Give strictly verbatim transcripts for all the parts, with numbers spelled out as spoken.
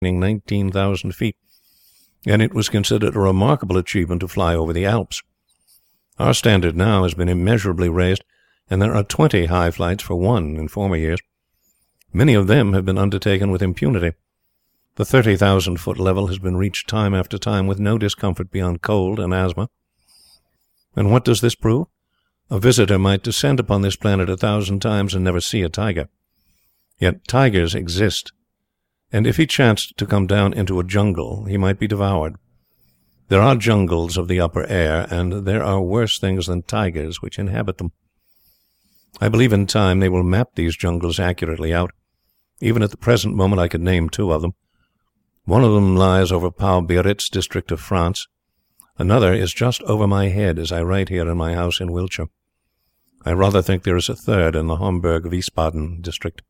nineteen thousand feet, and it was considered a remarkable achievement to fly over the Alps. Our standard now has been immeasurably raised, and there are twenty high flights for one in former years. Many of them have been undertaken with impunity. The thirty thousand foot level has been reached time after time with no discomfort beyond cold and asthma. And what does this prove? A visitor might descend upon this planet a thousand times and never see a tiger. Yet tigers exist, and if he chanced to come down into a jungle, he might be devoured. There are jungles of the upper air, and there are worse things than tigers which inhabit them. I believe in time they will map these jungles accurately out. Even at the present moment I could name two of them. One of them lies over Pau Biarritz district of France. Another is just over my head as I write here in my house in Wiltshire. I rather think there is a third in the Homburg-Wiesbaden district.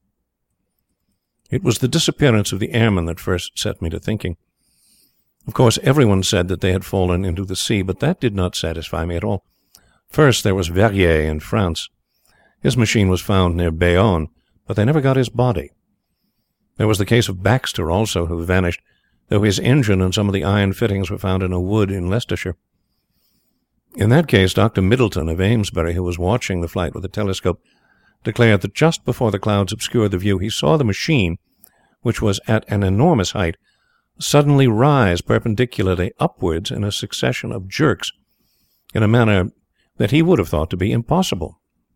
It was the disappearance of the airmen that first set me to thinking. Of course, everyone said that they had fallen into the sea, but that did not satisfy me at all. First, there was Verrier in France. His machine was found near Bayonne, but they never got his body. There was the case of Baxter also, who vanished, though his engine and some of the iron fittings were found in a wood in Leicestershire. In that case, Doctor Middleton of Amesbury, who was watching the flight with a telescope, declared that just before the clouds obscured the view, he saw the machine, which was at an enormous height, suddenly rise perpendicularly upwards in a succession of jerks, in a manner that he would have thought to be impossible.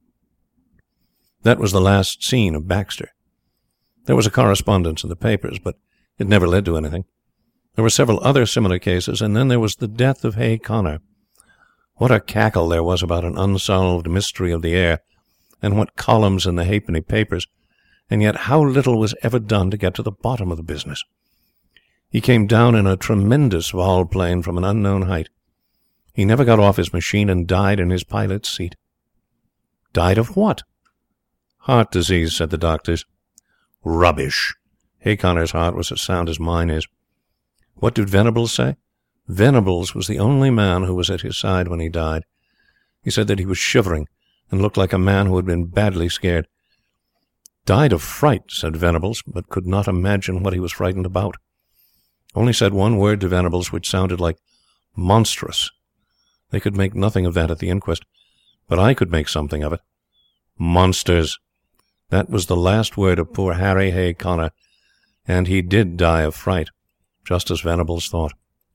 That was the last seen of Baxter. There was a correspondence in the papers, but it never led to anything. There were several other similar cases, and then there was the death of Hay Connor. What a cackle there was about an unsolved mystery of the air, and what columns in the halfpenny papers, and yet how little was ever done to get to the bottom of the business. He came down in a tremendous vol plane from an unknown height. He never got off his machine and died in his pilot's seat. Died of what? Heart disease, said the doctors. Rubbish. Hay Connor's heart was as sound as mine is. What did Venables say? Venables was the only man who was at his side when he died. He said that he was shivering and looked like a man who had been badly scared. Died of fright, said Venables, but could not imagine what he was frightened about. Only said one word to Venables which sounded like monstrous. They could make nothing of that at the inquest, but I could make something of it. Monsters. That was the last word of poor Harry Hay Connor, and he did die of fright, just as Venables thought.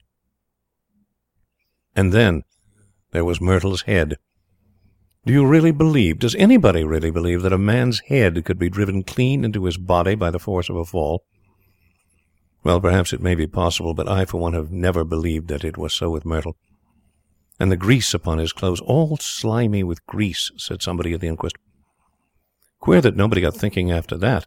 And then there was Myrtle's head. Do you really believe, does anybody really believe, that a man's head could be driven clean into his body by the force of a fall? Well, perhaps it may be possible, but I, for one, have never believed that it was so with Myrtle. And the grease upon his clothes, all slimy with grease, said somebody at the inquest. Queer that nobody got thinking after that.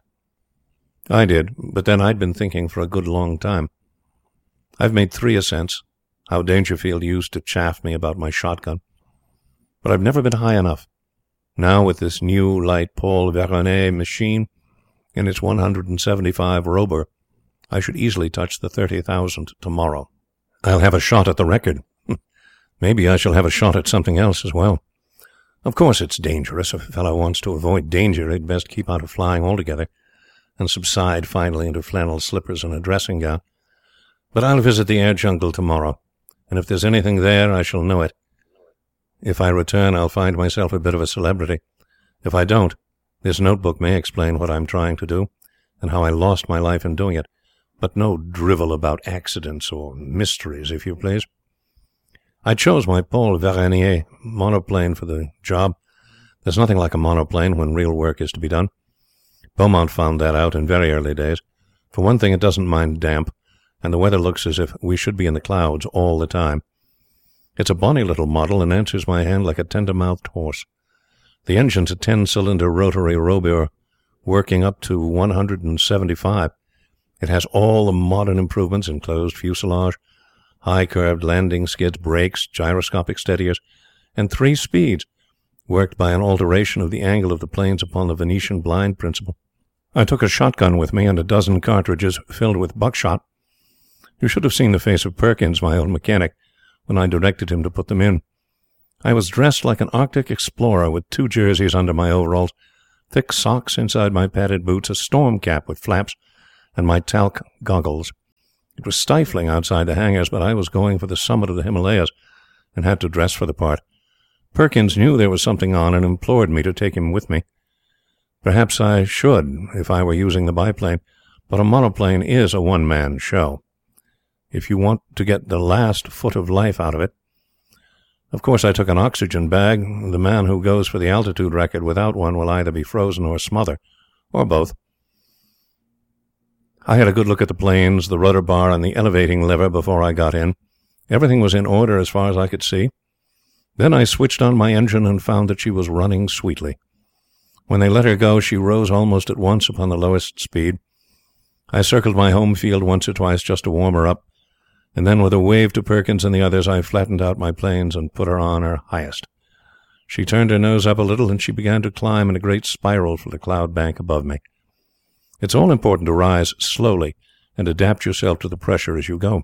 I did, but then I'd been thinking for a good long time. I've made three ascents. How Dangerfield used to chaff me about my shotgun. But I've never been high enough. Now, with this new light Paul Veronet machine and its one hundred seventy-five Rober, I should easily touch the thirty thousand tomorrow. I'll have a shot at the record. Maybe I shall have a shot at something else as well. Of course it's dangerous. If a fellow wants to avoid danger, he'd best keep out of flying altogether, and subside finally into flannel slippers and a dressing gown. But I'll visit the air jungle tomorrow, and if there's anything there, I shall know it. If I return, I'll find myself a bit of a celebrity. If I don't, this notebook may explain what I'm trying to do, and how I lost my life in doing it, but no drivel about accidents or mysteries, if you please. I chose my Paul Vernier monoplane for the job. There's nothing like a monoplane when real work is to be done. Beaumont found that out in very early days. For one thing, it doesn't mind damp, and the weather looks as if we should be in the clouds all the time. It's a bonny little model and answers my hand like a tender-mouthed horse. The engine's a ten-cylinder rotary Robur working up to one hundred seventy-five. It has all the modern improvements, enclosed fuselage, high-curved landing skids, brakes, gyroscopic steadiers, and three speeds, worked by an alteration of the angle of the planes upon the Venetian blind principle. I took a shotgun with me and a dozen cartridges filled with buckshot. You should have seen the face of Perkins, my old mechanic, when I directed him to put them in. I was dressed like an Arctic explorer with two jerseys under my overalls, thick socks inside my padded boots, a storm cap with flaps, and my talc goggles. It was stifling outside the hangars, but I was going for the summit of the Himalayas and had to dress for the part. Perkins knew there was something on and implored me to take him with me. Perhaps I should if I were using the biplane, but a monoplane is a one-man show. If you want to get the last foot of life out of it. Of course, I took an oxygen bag. The man who goes for the altitude record without one will either be frozen or smother, or both. I had a good look at the planes, the rudder bar, and the elevating lever before I got in. Everything was in order as far as I could see. Then I switched on my engine and found that she was running sweetly. When they let her go, she rose almost at once upon the lowest speed. I circled my home field once or twice just to warm her up, and then with a wave to Perkins and the others, I flattened out my planes and put her on her highest. She turned her nose up a little, and she began to climb in a great spiral for the cloud bank above me. It's all important to rise slowly and adapt yourself to the pressure as you go.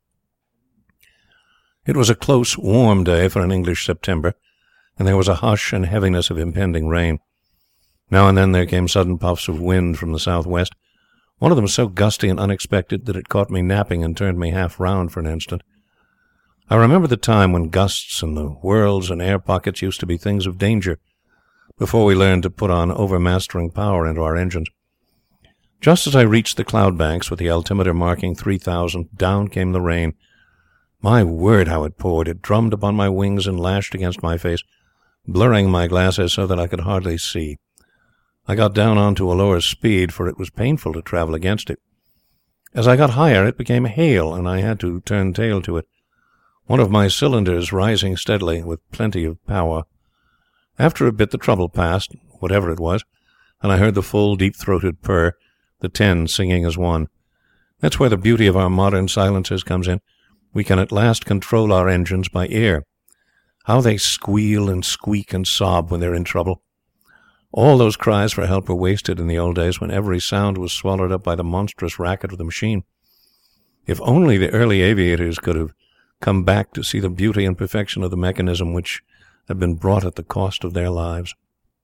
It was a close, warm day for an English September, and there was a hush and heaviness of impending rain. Now and then there came sudden puffs of wind from the southwest, one of them so gusty and unexpected that it caught me napping and turned me half round for an instant. I remember the time when gusts and the whirls and air pockets used to be things of danger, before we learned to put on overmastering power into our engines. Just as I reached the cloud banks, with the altimeter marking three thousand, down came the rain. My word, how it poured! It drummed upon my wings and lashed against my face, blurring my glasses so that I could hardly see. I got down onto a lower speed, for it was painful to travel against it. As I got higher, it became hail, and I had to turn tail to it, one of my cylinders rising steadily, with plenty of power. After a bit the trouble passed, whatever it was, and I heard the full, deep-throated purr, the ten singing as one. That's where the beauty of our modern silencers comes in. We can at last control our engines by ear. How they squeal and squeak and sob when they're in trouble. All those cries for help were wasted in the old days, when every sound was swallowed up by the monstrous racket of the machine. If only the early aviators could have come back to see the beauty and perfection of the mechanism which had been brought at the cost of their lives.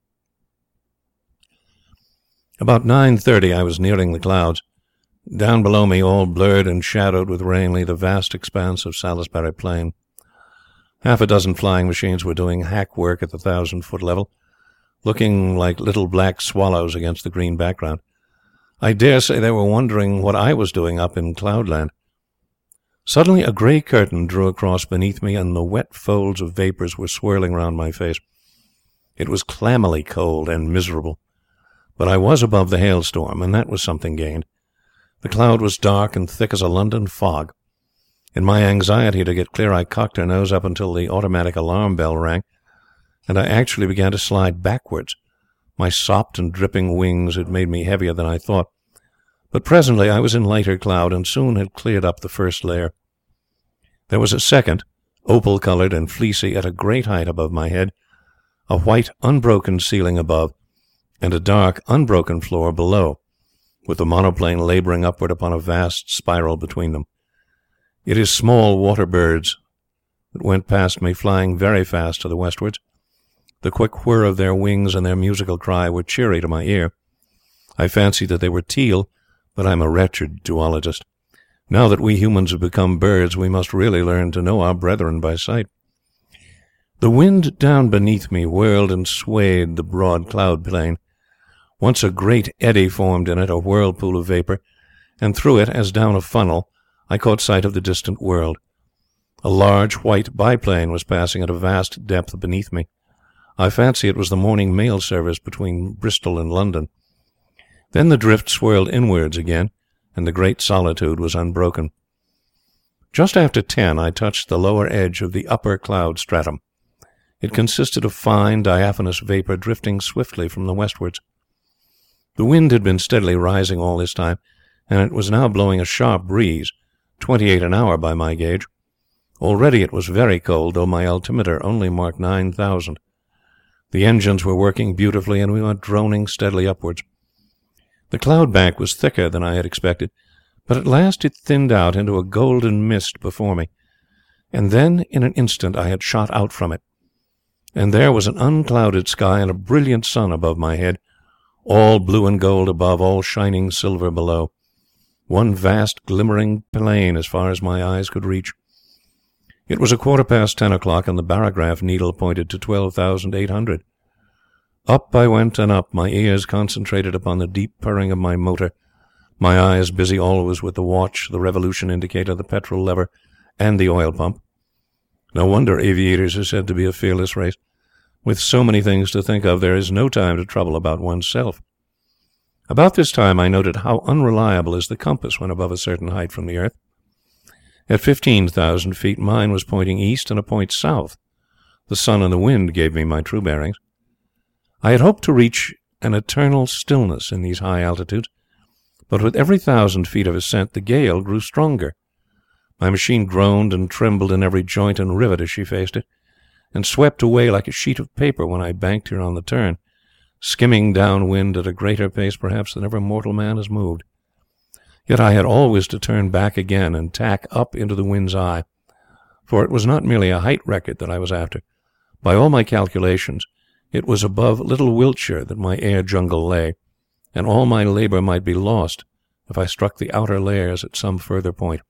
About nine thirty I was nearing the clouds. Down below me, all blurred and shadowed with rain, lay the vast expanse of Salisbury Plain. Half a dozen flying machines were doing hack work at the thousand-foot level, looking like little black swallows against the green background. I dare say they were wondering what I was doing up in cloudland. Suddenly a grey curtain drew across beneath me, and the wet folds of vapours were swirling round my face. It was clammily cold and miserable, but I was above the hailstorm, and that was something gained. The cloud was dark and thick as a London fog. In my anxiety to get clear, I cocked her nose up until the automatic alarm bell rang, and I actually began to slide backwards. My sopped and dripping wings had made me heavier than I thought, but presently I was in lighter cloud, and soon had cleared up the first layer. There was a second, opal-coloured and fleecy, at a great height above my head, a white, unbroken ceiling above, and a dark, unbroken floor below, with the monoplane labouring upward upon a vast spiral between them. It is small water-birds that went past me, flying very fast to the westwards. The quick whir of their wings and their musical cry were cheery to my ear. I fancied that they were teal, but I'm a wretched zoologist. Now that we humans have become birds, we must really learn to know our brethren by sight. The wind down beneath me whirled and swayed the broad cloud plain. Once a great eddy formed in it, a whirlpool of vapour, and through it, as down a funnel, I caught sight of the distant world. A large white biplane was passing at a vast depth beneath me. I fancy it was the morning mail service between Bristol and London. Then the drift swirled inwards again, and the great solitude was unbroken. Just after ten I touched the lower edge of the upper cloud stratum. It consisted of fine, diaphanous vapour drifting swiftly from the westwards. The wind had been steadily rising all this time, and it was now blowing a sharp breeze, twenty-eight an hour by my gauge. Already it was very cold, though my altimeter only marked nine thousand. The engines were working beautifully, and we went droning steadily upwards. The cloud bank was thicker than I had expected, but at last it thinned out into a golden mist before me, and then in an instant I had shot out from it, and there was an unclouded sky and a brilliant sun above my head, all blue and gold above, all shining silver below. one vast glimmering plain as far as my eyes could reach. It was a quarter past ten o'clock, and the barograph needle pointed to twelve thousand eight hundred. Up I went and up, my ears concentrated upon the deep purring of my motor, my eyes busy always with the watch, the revolution indicator, the petrol lever, and the oil pump. No wonder aviators are said to be a fearless race. With so many things to think of, there is no time to trouble about oneself. About this time I noted how unreliable is the compass when above a certain height from the earth. At fifteen thousand feet mine was pointing east and a point south. The sun and the wind gave me my true bearings. I had hoped to reach an eternal stillness in these high altitudes, but with every thousand feet of ascent the gale grew stronger. My machine groaned and trembled in every joint and rivet as she faced it, and swept away like a sheet of paper when I banked her on the turn, skimming downwind at a greater pace perhaps than ever mortal man has moved. Yet I had always to turn back again and tack up into the wind's eye, for it was not merely a height record that I was after. By all my calculations, it was above Little Wiltshire that my air jungle lay, and all my labour might be lost if I struck the outer layers at some further point.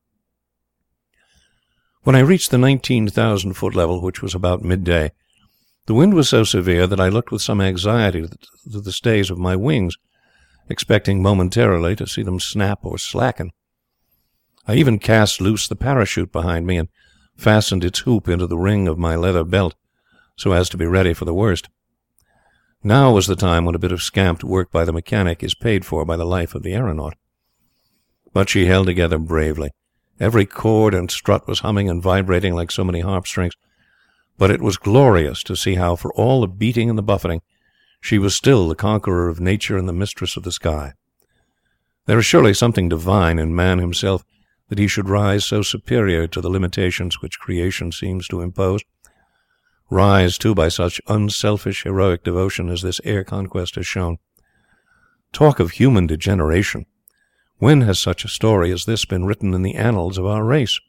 When I reached the nineteen thousand foot level, which was about midday, the wind was so severe that I looked with some anxiety to the stays of my wings, expecting momentarily to see them snap or slacken. I even cast loose the parachute behind me and fastened its hoop into the ring of my leather belt, so as to be ready for the worst. Now was the time when a bit of scamped work by the mechanic is paid for by the life of the aeronaut. But she held together bravely. Every cord and strut was humming and vibrating like so many harp strings, but it was glorious to see how, for all the beating and the buffeting, she was still the conqueror of nature and the mistress of the sky. There is surely something divine in man himself that he should rise so superior to the limitations which creation seems to impose, rise, too, by such unselfish, heroic devotion as this air conquest has shown. Talk of human degeneration! When has such a story as this been written in the annals of our race?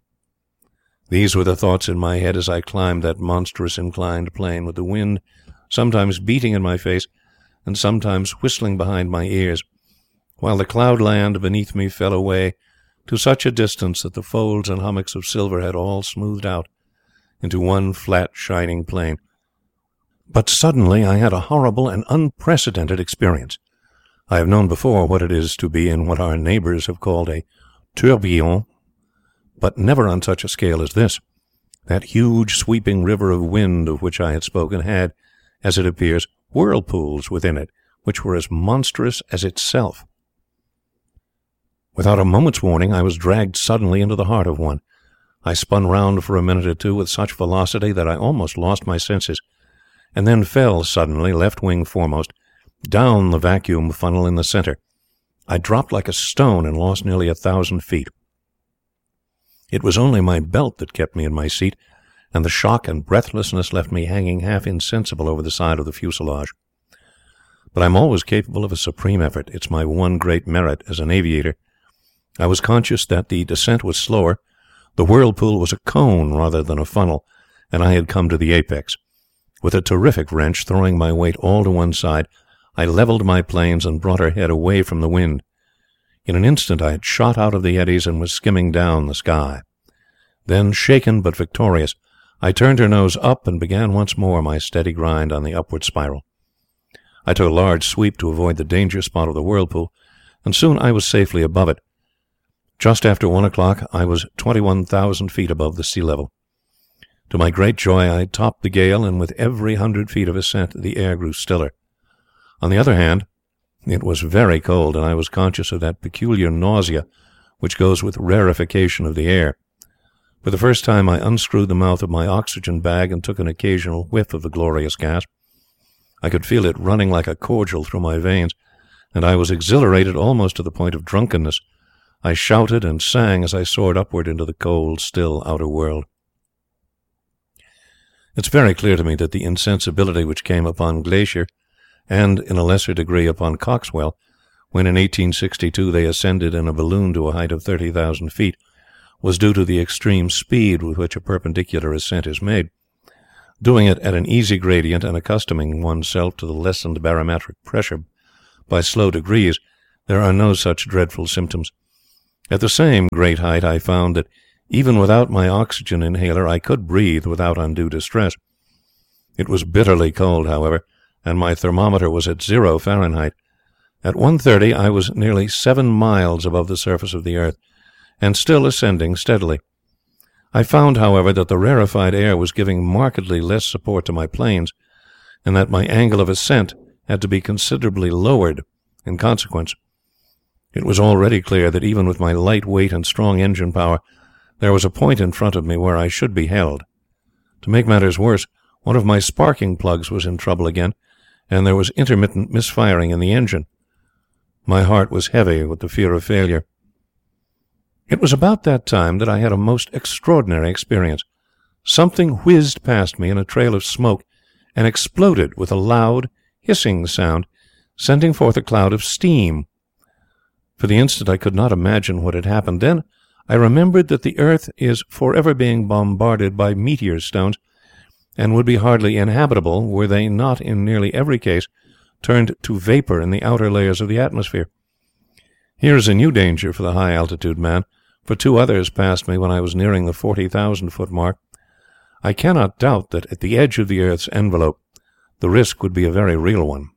These were the thoughts in my head as I climbed that monstrous inclined plane, with the wind sometimes beating in my face and sometimes whistling behind my ears, while the cloud-land beneath me fell away to such a distance that the folds and hummocks of silver had all smoothed out into one flat, shining plain. But suddenly I had a horrible and unprecedented experience. I have known before what it is to be in what our neighbours have called a tourbillon, but never on such a scale as this. That huge sweeping river of wind of which I had spoken had, as it appears, whirlpools within it, which were as monstrous as itself. Without a moment's warning, I was dragged suddenly into the heart of one. I spun round for a minute or two with such velocity that I almost lost my senses, and then fell suddenly, left wing foremost, down the vacuum funnel in the centre. I dropped like a stone and lost nearly a thousand feet. It was only my belt that kept me in my seat, and the shock and breathlessness left me hanging half insensible over the side of the fuselage. But I am always capable of a supreme effort. It's my one great merit as an aviator. I was conscious that the descent was slower. The whirlpool was a cone rather than a funnel, and I had come to the apex. With a terrific wrench, throwing my weight all to one side, I levelled my planes and brought her head away from the wind. In an instant I had shot out of the eddies and was skimming down the sky. Then, shaken but victorious, I turned her nose up and began once more my steady grind on the upward spiral. I took a large sweep to avoid the danger spot of the whirlpool, and soon I was safely above it. Just after one o'clock I was twenty-one thousand feet above the sea level. To my great joy I topped the gale, and with every hundred feet of ascent the air grew stiller. On the other hand, it was very cold, and I was conscious of that peculiar nausea which goes with rarefaction of the air. For the first time I unscrewed the mouth of my oxygen bag and took an occasional whiff of the glorious gas. I could feel it running like a cordial through my veins, and I was exhilarated almost to the point of drunkenness. I shouted and sang as I soared upward into the cold, still outer world. It's very clear to me that the insensibility which came upon Glacier, and in a lesser degree upon Coxwell, when in eighteen sixty-two they ascended in a balloon to a height of thirty thousand feet, was due to the extreme speed with which a perpendicular ascent is made. Doing it at an easy gradient and accustoming oneself to the lessened barometric pressure by slow degrees, there are no such dreadful symptoms. At the same great height I found that even without my oxygen inhaler I could breathe without undue distress. It was bitterly cold, however, and my thermometer was at zero Fahrenheit. At one thirty I was nearly seven miles above the surface of the earth, and still ascending steadily. I found, however, that the rarefied air was giving markedly less support to my planes, and that my angle of ascent had to be considerably lowered in consequence. It was already clear that even with my light weight and strong engine power, there was a point in front of me where I should be held. To make matters worse, one of my sparking plugs was in trouble again, and there was intermittent misfiring in the engine. My heart was heavy with the fear of failure. It was about that time that I had a most extraordinary experience. Something whizzed past me in a trail of smoke and exploded with a loud, hissing sound, sending forth a cloud of steam. For the instant I could not imagine what had happened. Then I remembered that the earth is forever being bombarded by meteor stones, and would be hardly inhabitable were they not in nearly every case turned to vapor in the outer layers of the atmosphere. Here is a new danger for the high-altitude man, for two others passed me when I was nearing the forty thousand foot mark. I cannot doubt that at the edge of the earth's envelope the risk would be a very real one.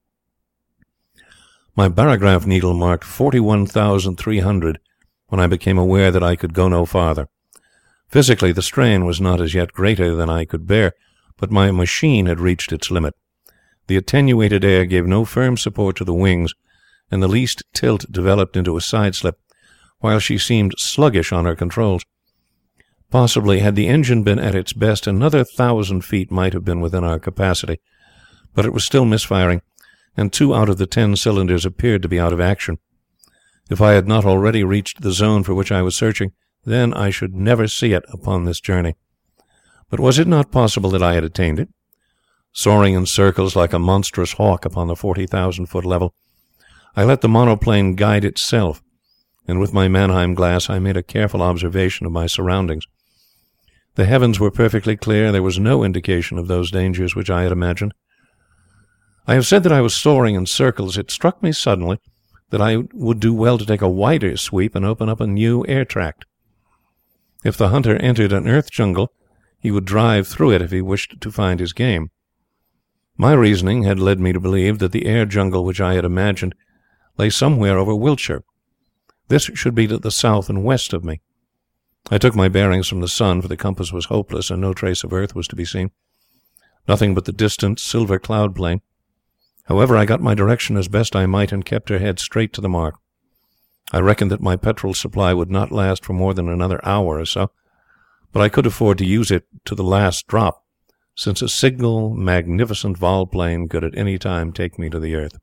My barograph needle marked forty-one thousand three hundred when I became aware that I could go no farther. Physically, the strain was not as yet greater than I could bear, but my machine had reached its limit. The attenuated air gave no firm support to the wings, and the least tilt developed into a side-slip, while she seemed sluggish on her controls. Possibly, had the engine been at its best, another thousand feet might have been within our capacity, but it was still misfiring, and two out of the ten cylinders appeared to be out of action. If I had not already reached the zone for which I was searching, then I should never see it upon this journey. But was it not possible that I had attained it? Soaring in circles like a monstrous hawk upon the forty thousand foot level, I let the monoplane guide itself, and with my Mannheim glass I made a careful observation of my surroundings. The heavens were perfectly clear. There was no indication of those dangers which I had imagined. I have said that I was soaring in circles. It struck me suddenly that I would do well to take a wider sweep and open up a new air tract. If the hunter entered an earth jungle, he would drive through it if he wished to find his game. My reasoning had led me to believe that the air jungle which I had imagined lay somewhere over Wiltshire. This should be to the south and west of me. I took my bearings from the sun, for the compass was hopeless and no trace of earth was to be seen. Nothing but the distant silver cloud plain. However, I got my direction as best I might and kept her head straight to the mark. I reckoned that my petrol supply would not last for more than another hour or so, but I could afford to use it to the last drop, since a single magnificent volplane could at any time take me to the earth.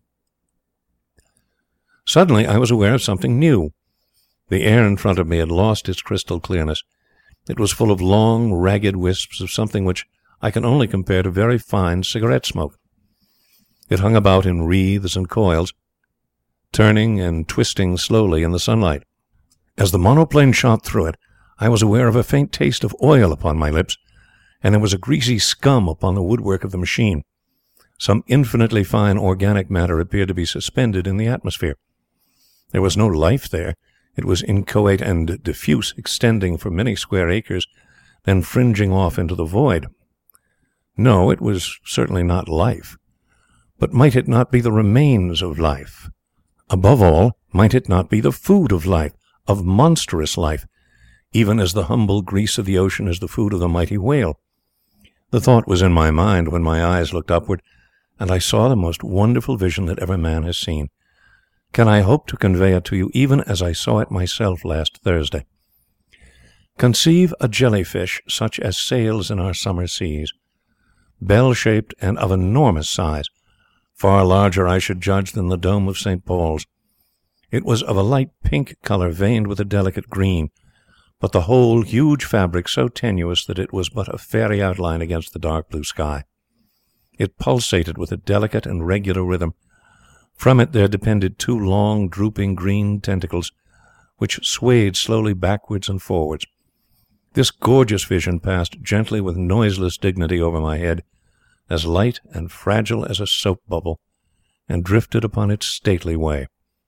Suddenly I was aware of something new. The air in front of me had lost its crystal clearness. It was full of long, ragged wisps of something which I can only compare to very fine cigarette smoke. It hung about in wreaths and coils, turning and twisting slowly in the sunlight. As the monoplane shot through it, I was aware of a faint taste of oil upon my lips, and there was a greasy scum upon the woodwork of the machine. Some infinitely fine organic matter appeared to be suspended in the atmosphere. There was no life there. It was inchoate and diffuse, extending for many square acres, then fringing off into the void. No, it was certainly not life. But might it not be the remains of life? Above all, might it not be the food of life, of monstrous life, even as the humble grease of the ocean is the food of the mighty whale? The thought was in my mind when my eyes looked upward, and I saw the most wonderful vision that ever man has seen. Can I hope to convey it to you even as I saw it myself last Thursday? Conceive a jellyfish such as sails in our summer seas, bell-shaped and of enormous size, far larger, I should judge, than the dome of Saint Paul's. It was of a light pink color veined with a delicate green, but the whole huge fabric so tenuous that it was but a fairy outline against the dark blue sky. It pulsated with a delicate and regular rhythm. From it there depended two long, drooping green tentacles, which swayed slowly backwards and forwards. This gorgeous vision passed gently with noiseless dignity over my head, as light and fragile as a soap bubble, and drifted upon its stately way.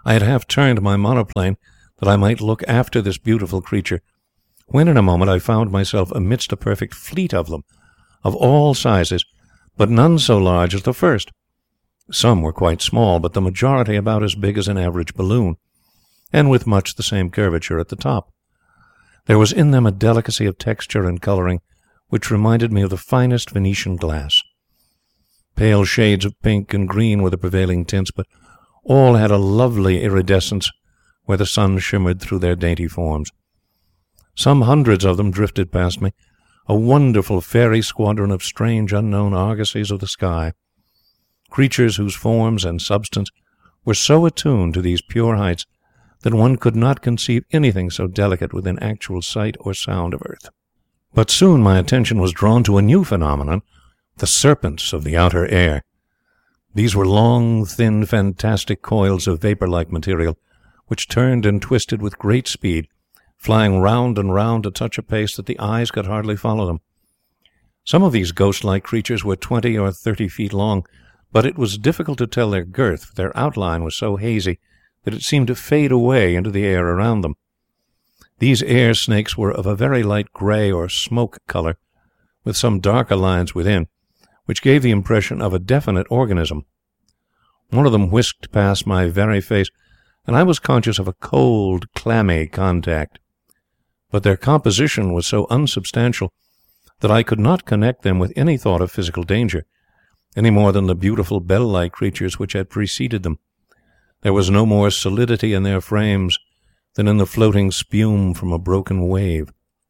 I had half turned my monoplane that I might look after this beautiful creature, when in a moment I found myself amidst a perfect fleet of them, of all sizes, but none so large as the first. Some were quite small, but the majority about as big as an average balloon, and with much the same curvature at the top. There was in them a delicacy of texture and colouring which reminded me of the finest Venetian glass. Pale shades of pink and green were the prevailing tints, but all had a lovely iridescence where the sun shimmered through their dainty forms. Some hundreds of them drifted past me, a wonderful fairy squadron of strange unknown argosies of the sky, creatures whose forms and substance were so attuned to these pure heights that one could not conceive anything so delicate within actual sight or sound of earth. But soon my attention was drawn to a new phenomenon, the serpents of the outer air. These were long, thin, fantastic coils of vapour-like material, which turned and twisted with great speed, flying round and round at such a pace that the eyes could hardly follow them. Some of these ghost-like creatures were twenty or thirty feet long, but it was difficult to tell their girth, for their outline was so hazy that it seemed to fade away into the air around them. These air snakes were of a very light grey or smoke colour, with some darker lines within, which gave the impression of a definite organism. One of them whisked past my very face, and I was conscious of a cold, clammy contact. But their composition was so unsubstantial that I could not connect them with any thought of physical danger, any more than the beautiful bell-like creatures which had preceded them. There was no more solidity in their frames than in the floating spume from a broken wave.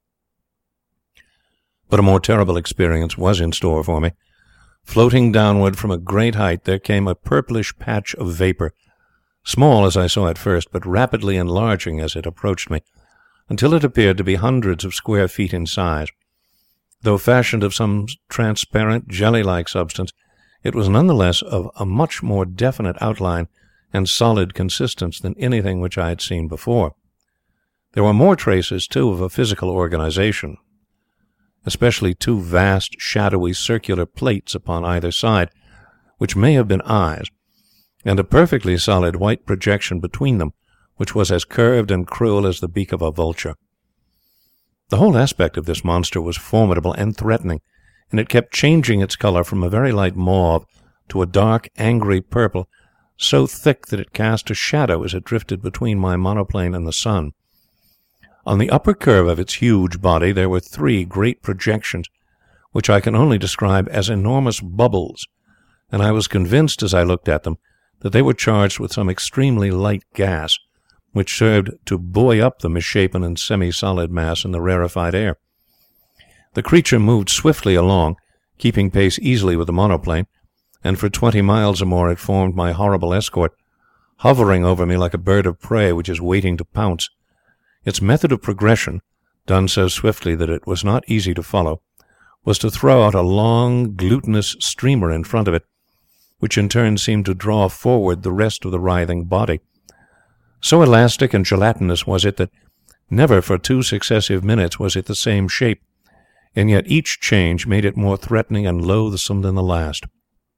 But a more terrible experience was in store for me. Floating downward from a great height there came a purplish patch of vapour, small as I saw it first, but rapidly enlarging as it approached me, until it appeared to be hundreds of square feet in size. Though fashioned of some transparent, jelly-like substance, it was none the less of a much more definite outline and solid consistence than anything which I had seen before. There were more traces, too, of a physical organization, especially two vast, shadowy, circular plates upon either side, which may have been eyes, and a perfectly solid white projection between them, which was as curved and cruel as the beak of a vulture. The whole aspect of this monster was formidable and threatening, and it kept changing its colour from a very light mauve to a dark, angry purple, so thick that it cast a shadow as it drifted between my monoplane and the sun. On the upper curve of its huge body there were three great projections, which I can only describe as enormous bubbles, and I was convinced as I looked at them that they were charged with some extremely light gas, which served to buoy up the misshapen and semi-solid mass in the rarefied air. The creature moved swiftly along, keeping pace easily with the monoplane, and for twenty miles or more it formed my horrible escort, hovering over me like a bird of prey which is waiting to pounce. Its method of progression, done so swiftly that it was not easy to follow, was to throw out a long, glutinous streamer in front of it, which in turn seemed to draw forward the rest of the writhing body. So elastic and gelatinous was it that never for two successive minutes was it the same shape, and yet each change made it more threatening and loathsome than the last.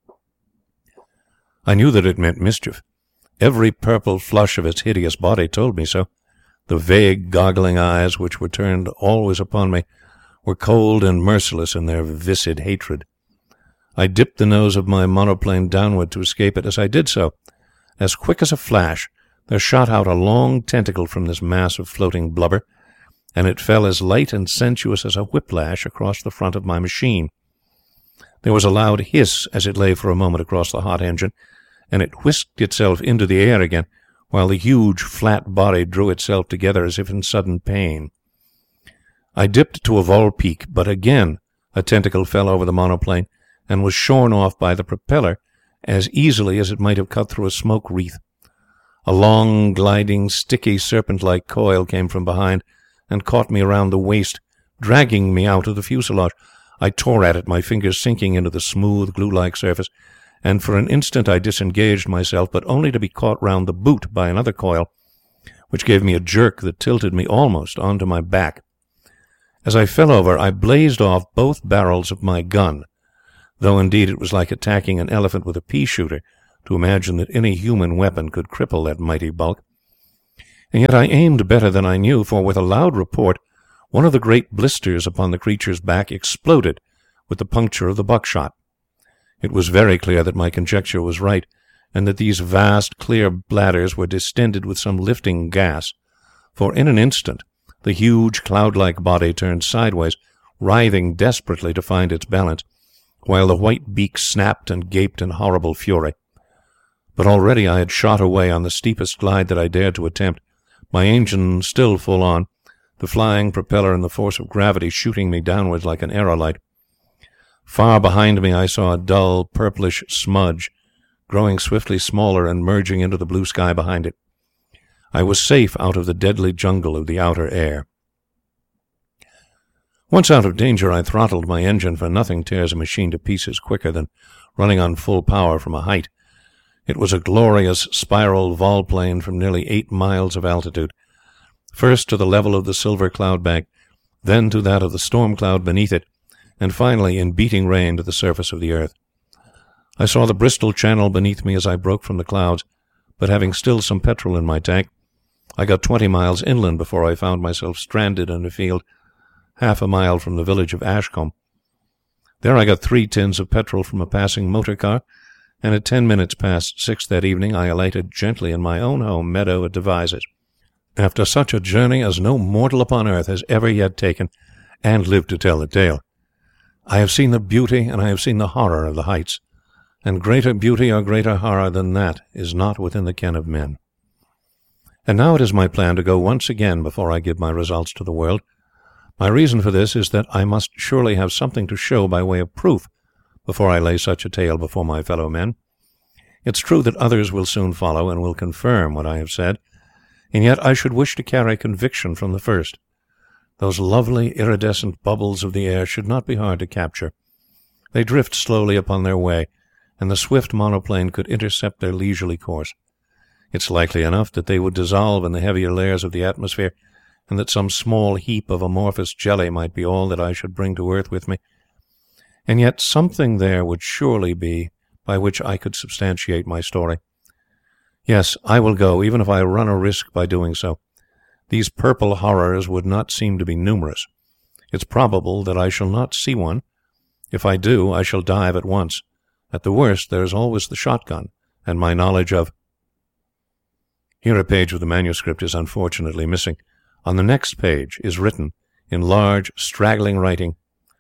I knew that it meant mischief. Every purple flush of its hideous body told me so. The vague, goggling eyes, which were turned always upon me, were cold and merciless in their viscid hatred. I dipped the nose of my monoplane downward to escape it. As I did so, as quick as a flash, there shot out a long tentacle from this mass of floating blubber, and it fell as light and sensuous as a whiplash across the front of my machine. There was a loud hiss as it lay for a moment across the hot engine, and it whisked itself into the air again, while the huge, flat body drew itself together as if in sudden pain. I dipped to a vol peak, but again a tentacle fell over the monoplane and was shorn off by the propeller as easily as it might have cut through a smoke wreath. A long, gliding, sticky, serpent-like coil came from behind and caught me around the waist, dragging me out of the fuselage. I tore at it, my fingers sinking into the smooth, glue-like surface, and for an instant I disengaged myself, but only to be caught round the boot by another coil, which gave me a jerk that tilted me almost onto my back. As I fell over, I blazed off both barrels of my gun, though indeed it was like attacking an elephant with a pea-shooter, to imagine that any human weapon could cripple that mighty bulk. And yet I aimed better than I knew, for with a loud report one of the great blisters upon the creature's back exploded with the puncture of the buckshot. It was very clear that my conjecture was right, and that these vast clear bladders were distended with some lifting gas, for in an instant the huge cloud-like body turned sideways, writhing desperately to find its balance, while the white beak snapped and gaped in horrible fury. But already I had shot away on the steepest glide that I dared to attempt, my engine still full on, the flying propeller and the force of gravity shooting me downwards like an aerolite. Far behind me I saw a dull, purplish smudge, growing swiftly smaller and merging into the blue sky behind it. I was safe out of the deadly jungle of the outer air. Once out of danger, I throttled my engine, for nothing tears a machine to pieces quicker than running on full power from a height. It was a glorious spiral volplane from nearly eight miles of altitude, first to the level of the silver cloud bank, then to that of the storm cloud beneath it, and finally in beating rain to the surface of the earth. I saw the Bristol Channel beneath me as I broke from the clouds, but having still some petrol in my tank, I got twenty miles inland before I found myself stranded in a field half a mile from the village of Ashcombe. There I got three tins of petrol from a passing motor car, and at ten minutes past six that evening I alighted gently in my own home meadow at Devizes, after such a journey as no mortal upon earth has ever yet taken, and lived to tell the tale. I have seen the beauty and I have seen the horror of the heights, and greater beauty or greater horror than that is not within the ken of men. And now it is my plan to go once again before I give my results to the world. My reason for this is that I must surely have something to show by way of proof before I lay such a tale before my fellow men. It's true that others will soon follow and will confirm what I have said, and yet I should wish to carry conviction from the first. Those lovely iridescent bubbles of the air should not be hard to capture. They drift slowly upon their way, and the swift monoplane could intercept their leisurely course. It's likely enough that they would dissolve in the heavier layers of the atmosphere, and that some small heap of amorphous jelly might be all that I should bring to earth with me. And yet something there would surely be by which I could substantiate my story. Yes, I will go, even if I run a risk by doing so. These purple horrors would not seem to be numerous. It's probable that I shall not see one. If I do, I shall dive at once. At the worst, there is always the shotgun, and my knowledge of... Here a page of the manuscript is unfortunately missing. On the next page is written, in large, straggling writing,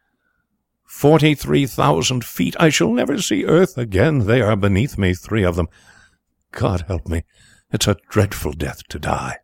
Forty-three thousand feet. I shall never see earth again. They are beneath me, three of them. God help me. It's a dreadful death to die.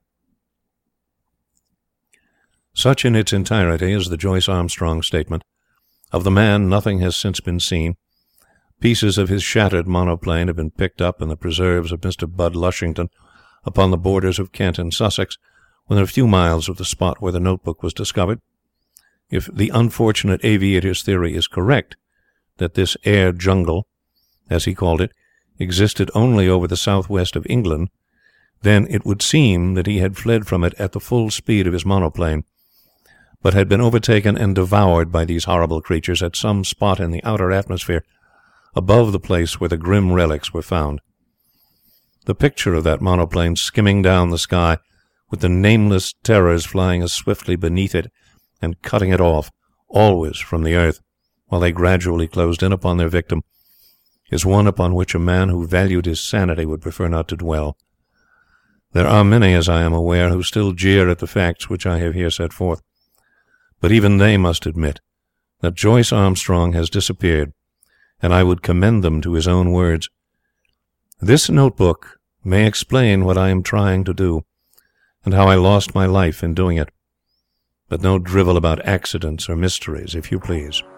Such in its entirety is the Joyce Armstrong statement. Of the man nothing has since been seen. Pieces of his shattered monoplane have been picked up in the preserves of Mister Bud Lushington upon the borders of Kent and Sussex, within a few miles of the spot where the notebook was discovered. If the unfortunate aviator's theory is correct, that this air jungle, as he called it, existed only over the southwest of England, then it would seem that he had fled from it at the full speed of his monoplane, but had been overtaken and devoured by these horrible creatures at some spot in the outer atmosphere above the place where the grim relics were found. The picture of that monoplane skimming down the sky, with the nameless terrors flying as swiftly beneath it and cutting it off, always from the earth, while they gradually closed in upon their victim, is one upon which a man who valued his sanity would prefer not to dwell. There are many, as I am aware, who still jeer at the facts which I have here set forth, but even they must admit that Joyce Armstrong has disappeared, and I would commend them to his own words. This notebook may explain what I am trying to do, and how I lost my life in doing it, but no drivel about accidents or mysteries, if you please.